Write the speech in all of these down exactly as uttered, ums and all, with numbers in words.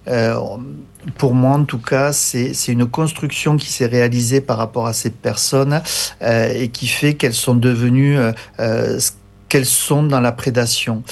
euh, pour moi, en tout cas, c'est, c'est une construction qui s'est réalisée par rapport à ces personnes euh, et qui fait qu'elles sont devenues euh, euh, qu'elles sont dans la prédation.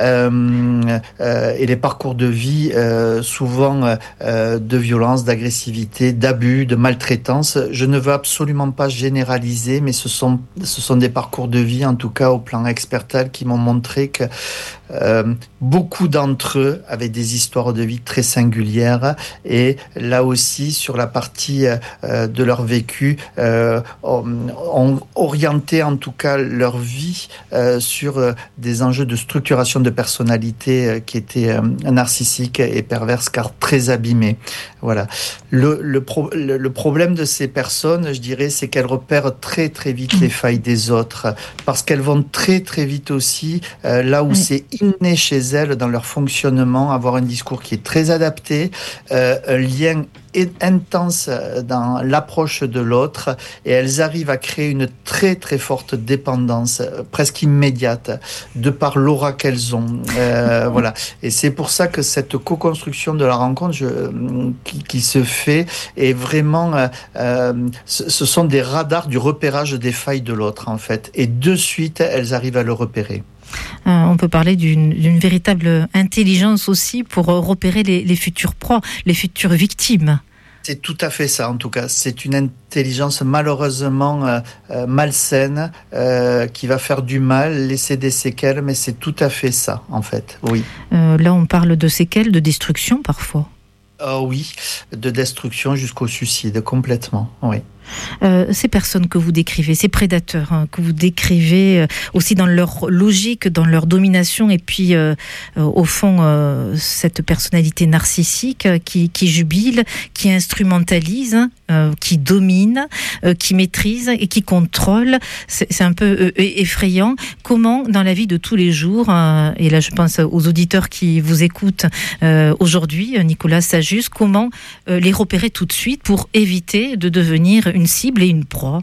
Euh, euh, et les parcours de vie, euh, souvent euh, de violence, d'agressivité, d'abus, de maltraitance. Je ne veux absolument pas généraliser, mais ce sont, ce sont des parcours de vie, en tout cas au plan expertal, qui m'ont montré que euh, beaucoup d'entre eux avaient des histoires de vie très singulières. Et là aussi, sur la partie euh, de leur vécu, euh, ont, ont orienté en tout cas leur vie euh, sur euh, des enjeux de structuration de personnalité euh, qui étaient euh, narcissiques et perverses, car très abîmées. Voilà. Le, le, pro, le, le problème de ces personnes, je dirais, c'est qu'elles repèrent très très vite les failles des autres, parce qu'elles vont très très vite aussi euh, là où oui. c'est inné chez elles dans leur fonctionnement, avoir un discours qui est très adapté, euh, un lien intense dans l'approche de l'autre, et elles arrivent à créer une très très forte dépendance presque immédiate de par l'aura qu'elles ont. Euh, voilà. Et c'est pour ça que cette co-construction de la rencontre je, qui, qui se fait est vraiment euh, ce, ce sont des radars du repérage des failles de l'autre en fait, et de suite elles arrivent à le repérer. Euh, on peut parler d'une, d'une véritable intelligence aussi pour repérer les, les futurs proies, les futures victimes. C'est tout à fait ça, en tout cas. C'est une intelligence malheureusement euh, euh, malsaine euh, qui va faire du mal, laisser des séquelles, mais c'est tout à fait ça, en fait, oui. Euh, là, on parle de séquelles, de destruction parfois. Oh oui, de destruction jusqu'au suicide, complètement, oui. Euh, ces personnes que vous décrivez, ces prédateurs hein, que vous décrivez euh, aussi dans leur logique, dans leur domination, et puis euh, euh, au fond euh, cette personnalité narcissique euh, qui, qui jubile, qui instrumentalise, euh, qui domine, euh, qui maîtrise et qui contrôle, c'est, c'est un peu euh, effrayant. Comment dans la vie de tous les jours, euh, et là je pense aux auditeurs qui vous écoutent euh, aujourd'hui, Nicolas Sajus, comment euh, les repérer tout de suite pour éviter de devenir une cible et une proie?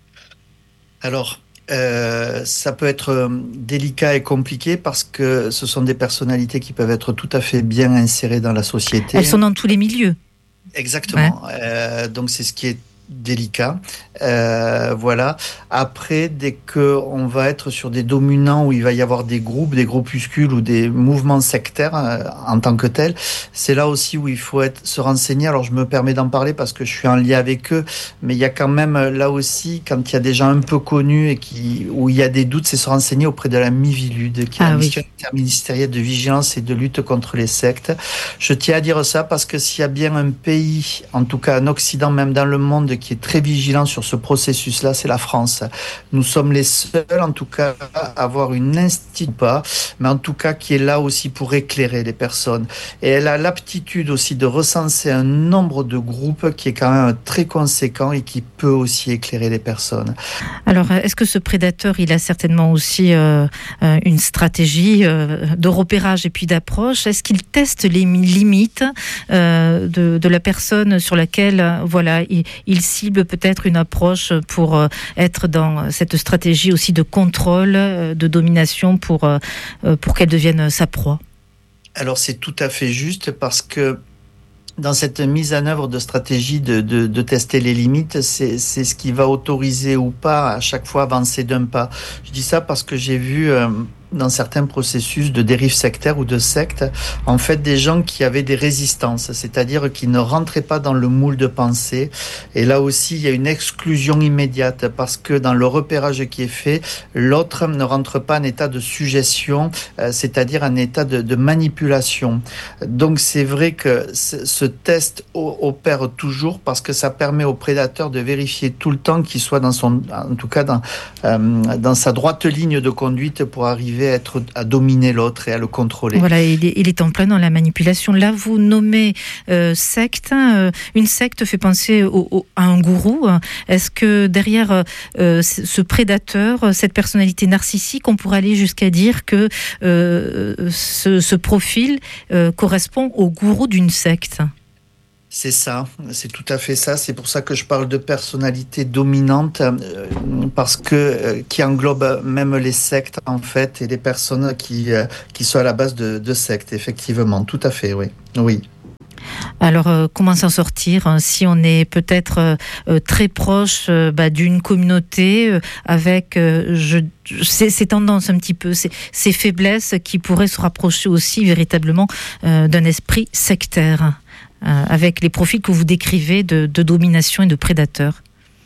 Alors, euh, ça peut être délicat et compliqué parce que ce sont des personnalités qui peuvent être tout à fait bien insérées dans la société. Elles sont dans tous les milieux. Exactement. Ouais. Euh, donc, c'est ce qui est délicat. Euh, voilà. Après, dès qu'on va être sur des dominants où il va y avoir des groupes, des groupuscules ou des mouvements sectaires euh, en tant que tels, c'est là aussi où il faut être, se renseigner. Alors, je me permets d'en parler parce que je suis en lien avec eux, mais il y a quand même là aussi, quand il y a des gens un peu connus et qui, où il y a des doutes, c'est se renseigner auprès de la MIVILUD, qui est ah, la mission oui. interministérielle de vigilance et de lutte contre les sectes. Je tiens à dire ça parce que s'il y a bien un pays, en tout cas en Occident, même dans le monde, qui est très vigilant sur ce processus-là, c'est la France. Nous sommes les seuls, en tout cas, à avoir une institut, pas, mais en tout cas qui est là aussi pour éclairer les personnes. Et elle a l'aptitude aussi de recenser un nombre de groupes qui est quand même très conséquent et qui peut aussi éclairer les personnes. Alors, est-ce que ce prédateur, il a certainement aussi euh, une stratégie euh, de repérage et puis d'approche? Est-ce qu'il teste les limites euh, de, de la personne sur laquelle, voilà, il, il cible peut-être une approche pour euh, être dans cette stratégie aussi de contrôle, euh, de domination pour, euh, pour qu'elle devienne sa proie? Alors c'est tout à fait juste parce que dans cette mise en œuvre de stratégie de, de, de tester les limites, c'est, c'est ce qui va autoriser ou pas à chaque fois avancer d'un pas. Je dis ça parce que j'ai vu euh, dans certains processus de dérive sectaire ou de secte, en fait, des gens qui avaient des résistances, c'est-à-dire qui ne rentraient pas dans le moule de pensée. Et là aussi, il y a une exclusion immédiate parce que dans le repérage qui est fait, l'autre ne rentre pas en état de suggestion, euh, c'est-à-dire en état de, de manipulation. Donc, c'est vrai que ce test opère toujours parce que ça permet au prédateur de vérifier tout le temps qu'il soit dans son, en tout cas dans, euh, dans sa droite ligne de conduite pour arriver à, être, à dominer l'autre et à le contrôler. Voilà, il est, il est en plein dans la manipulation. Là, vous nommez euh, secte. Euh, une secte fait penser au, au, à un gourou. Est-ce que derrière euh, ce prédateur, cette personnalité narcissique, on pourrait aller jusqu'à dire que euh, ce, ce profil euh, correspond au gourou d'une secte? C'est ça, c'est tout à fait ça. C'est pour ça que je parle de personnalité dominante, euh, parce que euh, qui englobe même les sectes en fait et les personnes qui euh, qui sont à la base de, de sectes. Effectivement, tout à fait, oui, oui. Alors, euh, comment s'en sortir hein, si on est peut-être euh, très proche euh, bah, d'une communauté euh, avec euh, je, ces, ces tendances un petit peu, ces, ces faiblesses qui pourraient se rapprocher aussi véritablement euh, d'un esprit sectaire, euh, avec les profils que vous décrivez de, de domination et de prédateurs?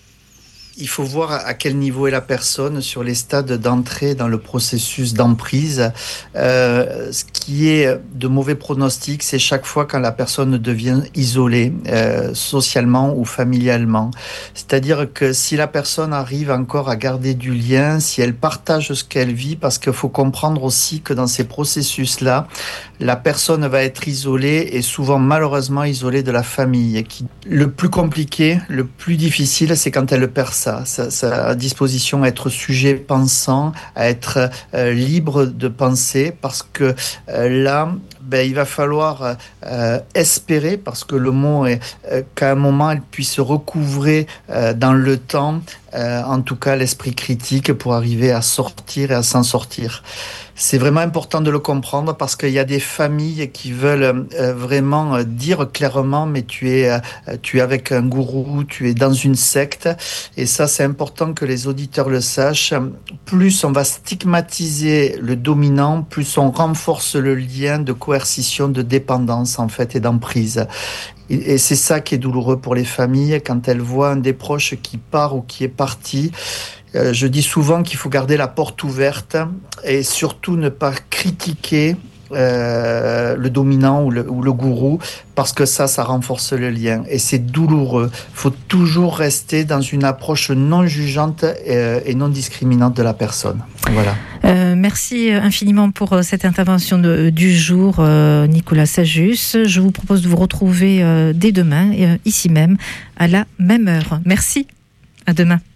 Il faut voir à quel niveau est la personne sur les stades d'entrée dans le processus d'emprise. Euh, ce qui est de mauvais pronostic, c'est chaque fois quand la personne devient isolée, euh, socialement ou familialement. C'est-à-dire que si la personne arrive encore à garder du lien, si elle partage ce qu'elle vit, parce qu'il faut comprendre aussi que dans ces processus-là, la personne va être isolée et souvent malheureusement isolée de la famille. Qui... Le plus compliqué, le plus difficile, c'est quand elle perd ça, sa, sa disposition à être sujet pensant, à être euh, libre de penser, parce que euh, là, ben, il va falloir euh, espérer, parce que le mot est euh, qu'à un moment, elle puisse recouvrer euh, dans le temps, euh, en tout cas l'esprit critique pour arriver à sortir et à s'en sortir. C'est vraiment important de le comprendre parce qu'il y a des familles qui veulent euh, vraiment dire clairement mais tu es, euh, tu es avec un gourou, tu es dans une secte, et ça c'est important que les auditeurs le sachent. Plus on va stigmatiser le dominant, plus on renforce le lien de coercition, de dépendance en fait et d'emprise. Et c'est ça qui est douloureux pour les familles quand elles voient un des proches qui part ou qui est parti. Je dis souvent qu'il faut garder la porte ouverte et surtout ne pas critiquer euh, le dominant ou le, ou le gourou, parce que ça, ça renforce le lien et c'est douloureux. Il faut toujours rester dans une approche non jugeante et, et non discriminante de la personne. Voilà. Euh, merci infiniment pour cette intervention de, du jour, euh, Nicolas Sajus. Je vous propose de vous retrouver euh, dès demain, euh, ici même, à la même heure. Merci, à demain.